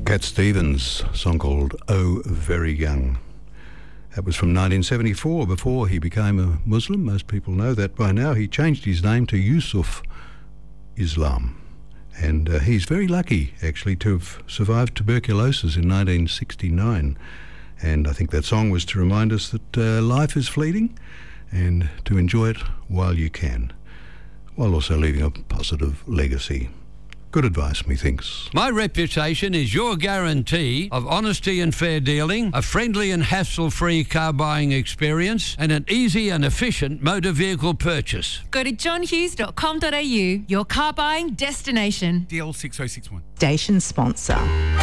Cat Stevens, a song called Oh Very Young. That was from 1974, before he became a Muslim. Most people know that by now. He changed his name to Yusuf Islam. And he's very lucky, actually, to have survived tuberculosis in 1969. And I think that song was to remind us that life is fleeting and to enjoy it while you can, while also leaving a positive legacy. Good advice, methinks. My reputation is your guarantee of honesty and fair dealing, a friendly and hassle-free car buying experience, and an easy and efficient motor vehicle purchase. Go to johnhughes.com.au, your car buying destination. DL6061. Station sponsor.